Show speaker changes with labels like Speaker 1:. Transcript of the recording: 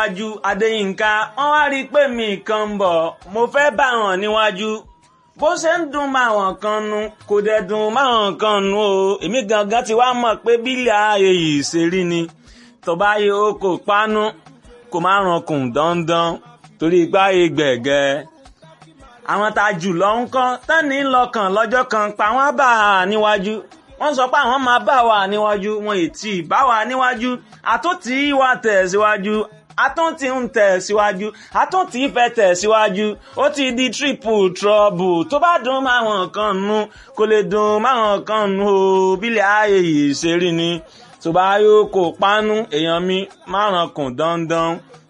Speaker 1: níwájú Adéyínká wọ́n wá rí i pé mi kan ń bọ̀ mo fẹ́ bá wọn níwájú bó ṣe ń dùn máwọn kan nu kò dẹ̀ dùn máwọn kan nu o èmi gangan ti wá mọ̀ pé bílẹ̀ ayé yìí ṣe rí ni tọba yìí ó kò pánú kò má rankùn dandan torí ipá yìí gbẹ̀gẹ́ àwọn tá a jù lọ ń kọ́ tẹ́ni lọ́kàn lọ́jọ́ kan pa wọ́n bá a níwájú wọ́n sọ pé àwọn máa bá wa níwájú wọn ì tí ì bá wa níwájú àtúntì wa tẹ̀ síwájú àtúntì ń tẹ̀ síwájú àtúntì fẹ́ tẹ̀ síwájú ó ti di triple trouble tó bá dùn máwọn kan nu kò lè dùn máwọn kan nu o bílẹ̀ ayé yìí ṣe rí ni tó bá yóò kó pánú èèyàn mi márùn-ún kùn dandan.